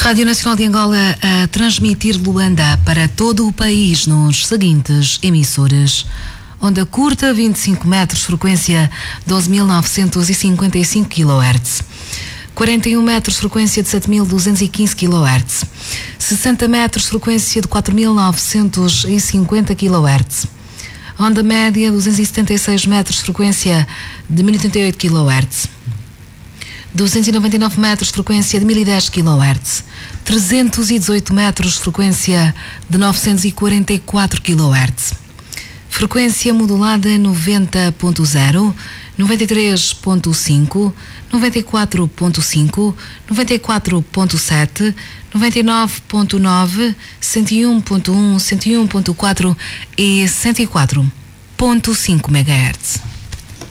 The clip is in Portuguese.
Rádio Nacional de Angola a transmitir Luanda para todo o país nos seguintes emissoras. Onda curta, 25 metros, frequência 12.955 kHz. 41 metros, frequência de 7.215 kHz. 60 metros, frequência de 4.950 kHz. Onda média, 276 metros, frequência de 1.088 kHz. 299 metros, frequência de 1010 kHz. 318 metros, frequência de 944 kHz. Frequência modulada 90.0, 93.5, 94.5, 94.7, 99.9, 101.1, 101.4 e 104.5 MHz.